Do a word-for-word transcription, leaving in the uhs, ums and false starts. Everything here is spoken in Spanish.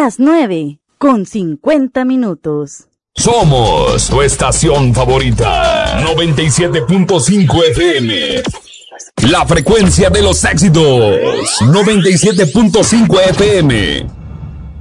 Las nueve con cincuenta minutos. Somos tu estación favorita. noventa y siete punto cinco F M. La frecuencia de los éxitos. noventa y siete punto cinco F M.